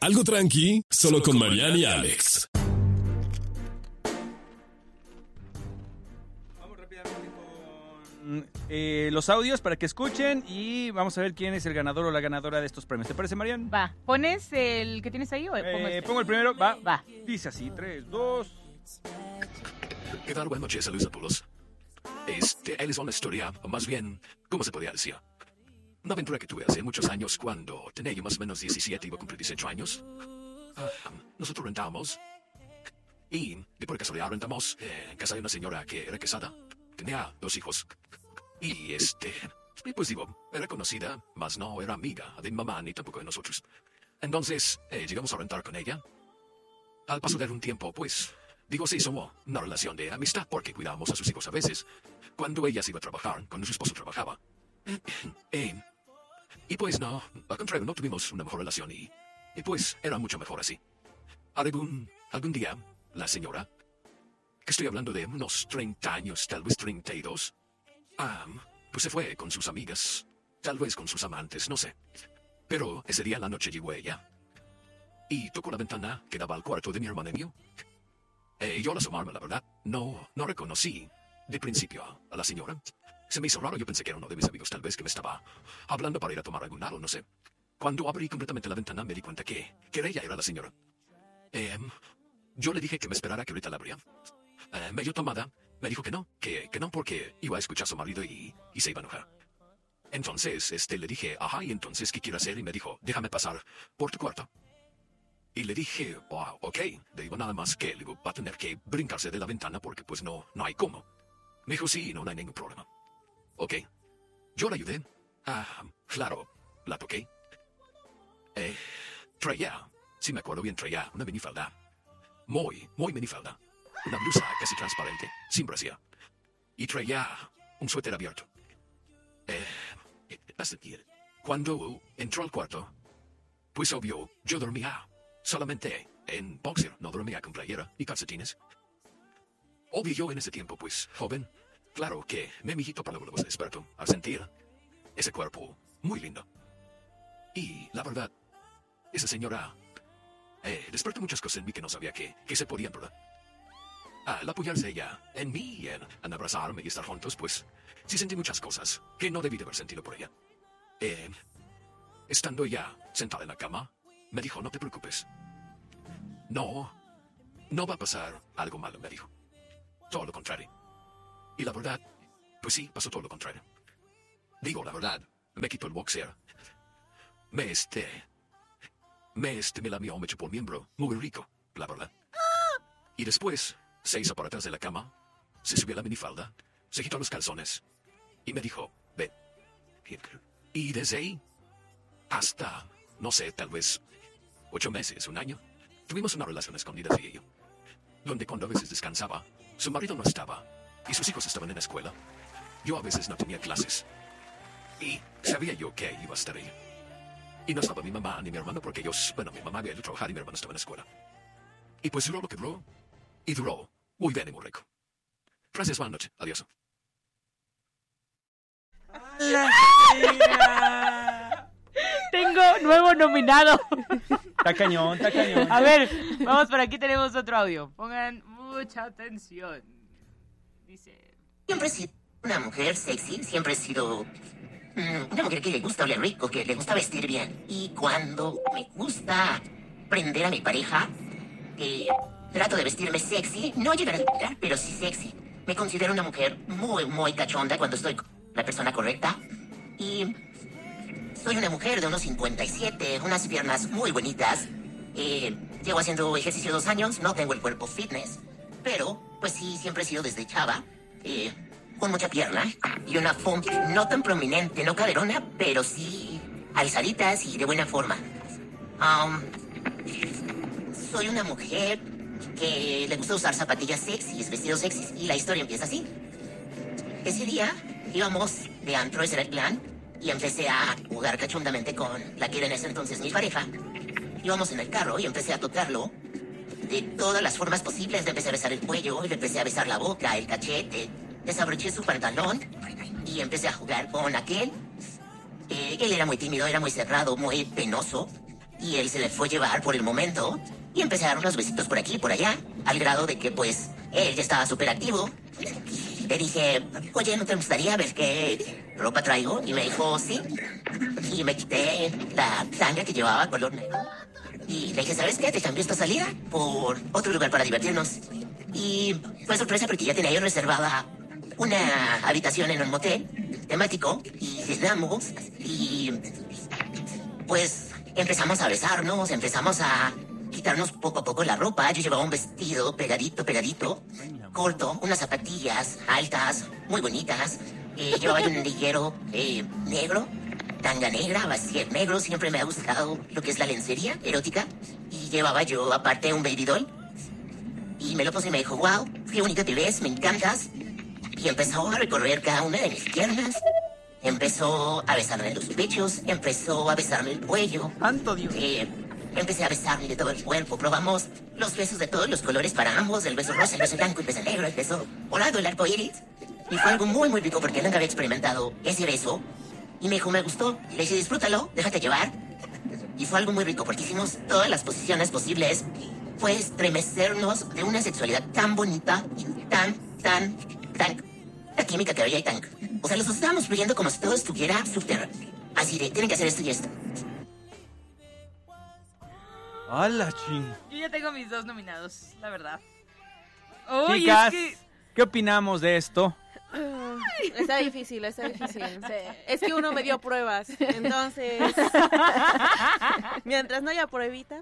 Algo tranqui, solo con Mariana y Alex. Vamos rápidamente con los audios para que escuchen y vamos a ver quién es el ganador o la ganadora de estos premios. ¿Te parece, Marian? Va. ¿Pones el que tienes ahí o pongo este? Pongo el primero. Va. Va. Dice así, 3, 2... ¿Qué tal? Buenas noches, saludos a todos. Él es una historia, o más bien, ¿cómo se podría decir? Una aventura que tuve hace muchos años cuando tenía yo más o menos 17 y iba a cumplir 18 años. Nosotros rentamos y de por casualidad rentamos en casa de una señora que era casada, tenía 2 hijos y pues digo, era conocida, mas no era amiga de mi mamá ni tampoco de nosotros. Entonces llegamos a rentar con ella. Al paso de un tiempo, pues, digo, se hizo una relación de amistad porque cuidábamos a sus hijos a veces. Cuando ella se iba a trabajar, cuando su esposo trabajaba. Y pues no, al contrario, no tuvimos una mejor relación y pues era mucho mejor así. Algún día, la señora, que estoy hablando de unos 30 años, tal vez 32, pues se fue con sus amigas, tal vez con sus amantes, no sé. Pero ese día en la noche llegó ella y tocó la ventana que daba al cuarto de mi hermana y mío. Yo al asomarme, la verdad, no reconocí de principio a la señora. Se me hizo raro, yo pensé que era uno de mis amigos tal vez que me estaba hablando para ir a tomar algún lado, no sé. Cuando abrí completamente la ventana me di cuenta que ella era la señora. Yo le dije que me esperara, que ahorita la abría. Medio tomada, me dijo que no porque iba a escuchar a su marido y se iba a enojar. Entonces, le dije, ajá, ¿y entonces qué quiero hacer? Y me dijo, déjame pasar por tu cuarto. Y le dije, ok, le digo nada más que va a tener que brincarse de la ventana porque pues no hay cómo. Me dijo, sí, no hay ningún problema. Ok, yo la ayudé. Claro, la toqué. Traía, si me acuerdo bien, traía una minifalda. Muy minifalda. Una blusa casi transparente, sin brasier. Y traía un suéter abierto. Cuando entró al cuarto, pues obvio, yo dormía solamente en boxer, no dormía con playera y calcetines. Obvio yo en ese tiempo, pues, joven, claro que me mijito para luego se despertó al sentir ese cuerpo muy lindo. Y la verdad, esa señora despertó muchas cosas en mí que no sabía que se podían, ¿verdad? Al apoyarse ella en mí y en abrazarme y estar juntos, pues sí sentí muchas cosas que no debí de haber sentido por ella. Estando ella sentada en la cama, me dijo, no te preocupes. No va a pasar algo malo, me dijo. Todo lo contrario. Y la verdad, pues sí, pasó todo lo contrario. Digo, la verdad, me quitó el boxer. Me lamió, me chupó el miembro. Muy rico, la verdad. Y después se hizo para atrás de la cama, se subió a la minifalda, se quitó los calzones y me dijo, ven. Y desde ahí hasta, no sé, tal vez 8 meses, 1 año, tuvimos una relación escondida ella y yo, donde cuando a veces descansaba, su marido no estaba y sus hijos estaban en la escuela. Yo a veces no tenía clases y sabía yo que iba a estar ahí. Y no estaba mi mamá ni mi hermano porque mi mamá había ido a trabajar y mi hermano estaba en la escuela. Y pues duró lo que duró, y duró muy bien y muy rico. Gracias, buenas noches, adiós. Tengo nuevo nominado. Está cañón. A ver, vamos por aquí, tenemos otro audio. Pongan mucha atención. Dice... Siempre he sido una mujer sexy, siempre he sido una mujer que le gusta oler rico, que le gusta vestir bien. Y cuando me gusta prender a mi pareja, trato de vestirme sexy, no llegar a bailar, pero sí sexy. Me considero una mujer muy cachonda cuando estoy con la persona correcta. Y soy una mujer de unos 57, unas piernas muy bonitas. Llevo haciendo ejercicio 2 años, no tengo el cuerpo fitness, pero pues sí, siempre he sido desde chava, con mucha pierna y una funk no tan prominente, no caderona, pero sí alzaditas y de buena forma. Soy una mujer que le gusta usar zapatillas sexys, vestidos sexys, y la historia empieza así. Ese día íbamos de antro, ese era el plan, y empecé a jugar cachondamente con la que era en ese entonces mi pareja. Íbamos en el carro y empecé a tocarlo de todas las formas posibles. Le empecé a besar el cuello, le empecé a besar la boca, el cachete, desabroché su pantalón y empecé a jugar con aquel. Él era muy tímido, era muy cerrado, muy penoso. Y él se le fue llevar por el momento y empecé a dar unos besitos por aquí y por allá, al grado de que pues él ya estaba súper activo. Le dije, oye, ¿no te gustaría ver qué ropa traigo? Y me dijo, sí. Y me quité la tanga que llevaba color negro. Y le dije, ¿sabes qué? Te cambio esta salida por otro lugar para divertirnos. Y fue sorpresa porque ya tenía yo reservada una habitación en un motel temático. Y llegamos y pues empezamos a besarnos, empezamos a quitarnos poco a poco la ropa. Yo llevaba un vestido pegadito, corto, unas zapatillas altas, muy bonitas. Llevaba yo un liguero negro, tanga negra, brasier negro. Siempre me ha gustado lo que es la lencería erótica. Y llevaba yo aparte un baby doll. Y me lo puse y me dijo, wow, qué bonita te ves, me encantas. Y empezó a recorrer cada una de mis piernas. Empezó a besarme los pechos, empezó a besarme el cuello. ¡Santo Dios! Empecé a besarme de todo el cuerpo. Probamos los besos de todos los colores para ambos. El beso rosa, el beso blanco, el beso negro, el beso morado, el arco iris. Y fue algo muy, muy rico porque nunca había experimentado ese beso. Y me dijo, me gustó. Y le dije, disfrútalo, déjate llevar. Y fue algo muy rico porque hicimos todas las posiciones posibles. Fue estremecernos de una sexualidad tan bonita y tan... La química que había y tan... O sea, los dos estábamos fluyendo como si todo estuviera súper... Así de, tienen que hacer esto y esto. ¡Hala, ching! Yo ya tengo mis 2 nominados, la verdad. Uy, Chicas, es que... ¿qué opinamos de esto? Está difícil. Sí. Es que uno me dio pruebas, entonces... Mientras no haya pruebita...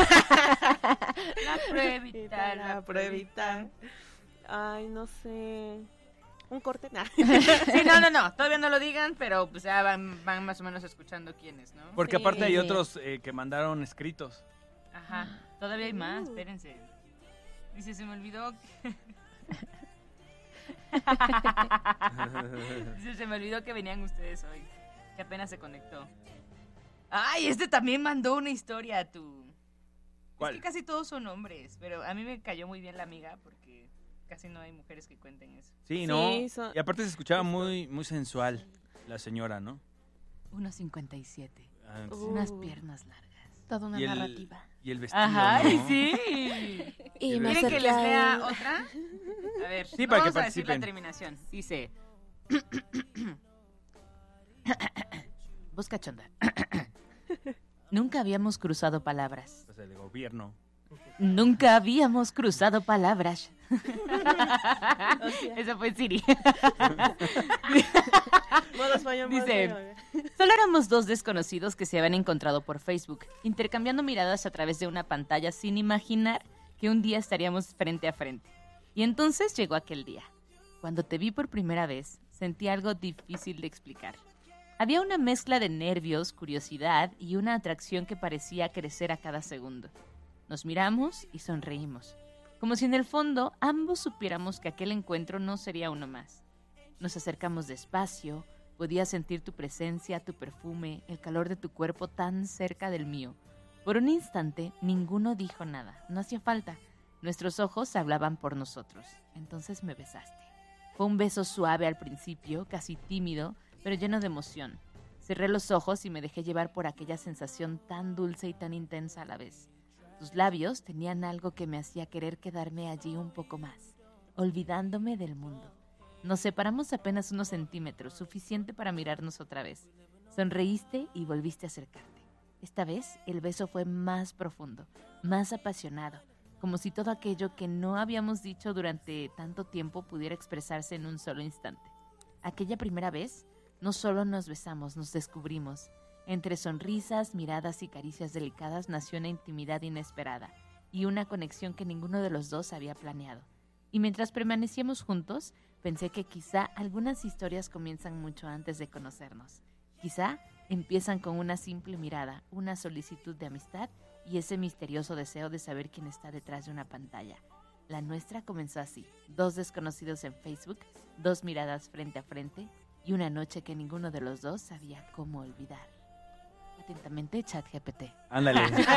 La pruebita. Ay, no sé... Un corte, nada. Sí, no, todavía no lo digan, pero pues ya van más o menos escuchando quiénes, ¿no? Porque Sí. aparte hay otros que mandaron escritos. Ajá, todavía hay más, espérense. Dice, se me olvidó. Dice, se me olvidó que venían ustedes hoy, que apenas se conectó. Ay, este también mandó una historia, tú. ¿Cuál? Es que casi todos son hombres, pero a mí me cayó muy bien la amiga porque casi no hay mujeres que cuenten eso. Sí, ¿no? Sí, Y aparte se escuchaba muy, muy sensual la señora, ¿no? 1.57, Ah, unas piernas largas. Toda una y narrativa. Y el vestido, Ajá, ¿no? sí. Y me ¿Quieren que les acerqué lea a- otra? A ver, Sí, para que vamos a decir la participen. terminación. Dice... Voz cachonda. Nunca habíamos cruzado palabras. Pues el gobierno. Nunca habíamos cruzado palabras. Hostia. Eso fue Siri. Modo español, modo Dice, español. solo éramos 2 desconocidos que se habían encontrado por Facebook, intercambiando miradas a través de una pantalla sin imaginar que un día estaríamos frente a frente. Y entonces llegó aquel día. Cuando te vi por primera vez, sentí algo difícil de explicar. Había una mezcla de nervios, curiosidad y una atracción que parecía crecer a cada segundo. Nos miramos y sonreímos, como si en el fondo ambos supiéramos que aquel encuentro no sería uno más. Nos acercamos despacio, podía sentir tu presencia, tu perfume, el calor de tu cuerpo tan cerca del mío. Por un instante, ninguno dijo nada, no hacía falta. Nuestros ojos hablaban por nosotros. Entonces me besaste. Fue un beso suave al principio, casi tímido, pero lleno de emoción. Cerré los ojos y me dejé llevar por aquella sensación tan dulce y tan intensa a la vez. Tus labios tenían algo que me hacía querer quedarme allí un poco más, olvidándome del mundo. Nos separamos apenas unos centímetros, suficiente para mirarnos otra vez. Sonreíste y volviste a acercarte. Esta vez el beso fue más profundo, más apasionado, como si todo aquello que no habíamos dicho durante tanto tiempo pudiera expresarse en un solo instante. Aquella primera vez, no solo nos besamos, nos descubrimos. Entre sonrisas, miradas y caricias delicadas nació una intimidad inesperada y una conexión que ninguno de los dos había planeado. Y mientras permanecíamos juntos, pensé que quizá algunas historias comienzan mucho antes de conocernos. Quizá empiezan con una simple mirada, una solicitud de amistad y ese misterioso deseo de saber quién está detrás de una pantalla. La nuestra comenzó así, 2 desconocidos en Facebook, 2 miradas frente a frente y una noche que ninguno de los dos sabía cómo olvidar. Atentamente, ChatGPT. Ándale.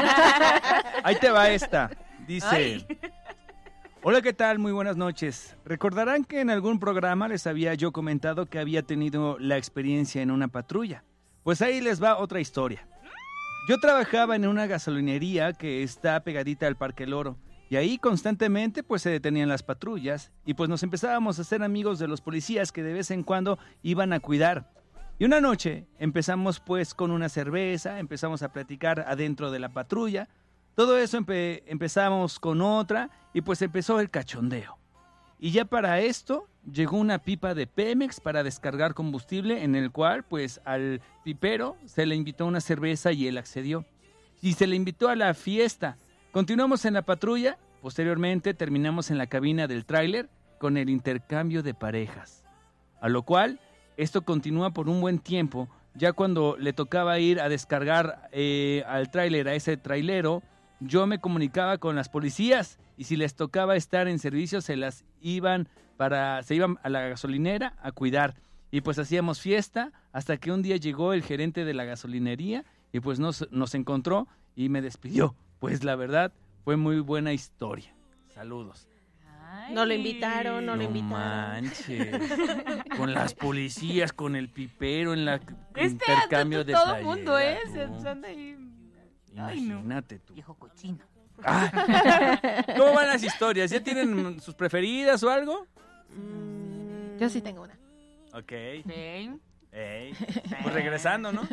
Ahí te va esta. Dice... Ay. Hola, ¿qué tal? Muy buenas noches. Recordarán que en algún programa les había yo comentado que había tenido la experiencia en una patrulla. Pues ahí les va otra historia. Yo trabajaba en una gasolinería que está pegadita al Parque Loro. Y ahí constantemente pues se detenían las patrullas y pues nos empezábamos a hacer amigos de los policías que de vez en cuando iban a cuidar. Y una noche empezamos pues con una cerveza, empezamos a platicar adentro de la patrulla. Todo eso empezamos con otra y pues empezó el cachondeo. Y ya para esto llegó una pipa de Pemex para descargar combustible, en el cual pues al pipero se le invitó una cerveza y él accedió. Y se le invitó a la fiesta. Continuamos en la patrulla, posteriormente terminamos en la cabina del tráiler con el intercambio de parejas. A lo cual, esto continúa por un buen tiempo, ya cuando le tocaba ir a descargar al tráiler, a ese trailero, yo me comunicaba con las policías y si les tocaba estar en servicio se iban a la gasolinera a cuidar. Y pues hacíamos fiesta hasta que un día llegó el gerente de la gasolinería y pues nos encontró y me despidió. Pues la verdad, fue muy buena historia. Saludos. Ay. No lo invitaron, no lo invitaron. Manches. Con las policías, con el pipero, en la Este intercambio de todo playera, mundo, ¿eh? tú. Se anda ahí. Ay, no. Imagínate tú. Viejo cochino. Ah. ¿Cómo van las historias? ¿Ya tienen sus preferidas o algo? Yo sí tengo una. Ok. Sí. Pues regresando, ¿no?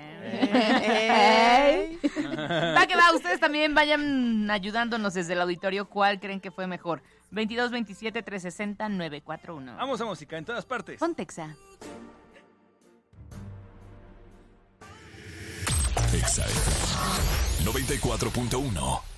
Va que va, ustedes también vayan ayudándonos desde el auditorio. ¿Cuál creen que fue mejor? 22 27 360 941. Vamos a música en todas partes. Pontexa. Exa FM 94.1.